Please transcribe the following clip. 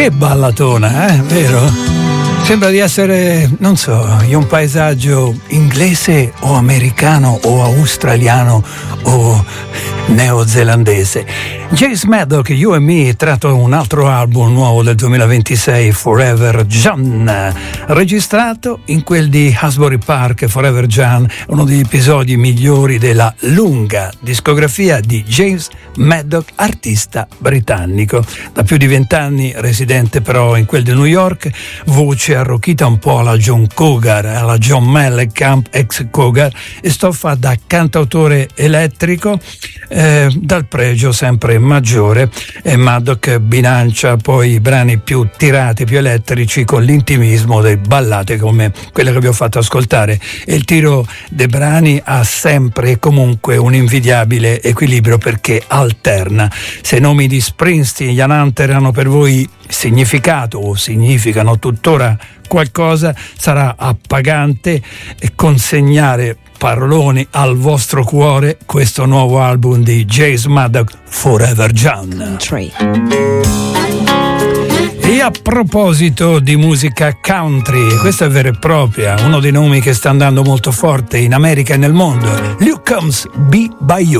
Che ballatona, vero? Sembra di essere, non so, in un paesaggio inglese o americano o australiano o neozelandese. James Maddock, You and Me, tratto un altro album nuovo del 2026, Forever John, registrato in quel di Asbury Park. Forever John, uno degli episodi migliori della lunga discografia di James Maddock, artista britannico. Da più di 20 anni residente però in quel di New York, voce arrocchita un po' alla John Cougar, alla John Mellencamp ex Cougar, e stoffa da cantautore elettrico dal pregio sempre maggiore. Maddock bilancia poi i brani più tirati, più elettrici, con l'intimismo delle ballate come quelle che vi ho fatto ascoltare, e il tiro dei brani ha sempre e comunque un invidiabile equilibrio, perché alterna. Se i nomi di Springsteen e Ian Hunter hanno per voi significato o significano tuttora qualcosa, sarà appagante e consegnare paroloni al vostro cuore questo nuovo album di James Maddock, Forever John. E a proposito di musica country, questa è vera e propria, uno dei nomi che sta andando molto forte in America e nel mondo, Luke Combs, Be By You.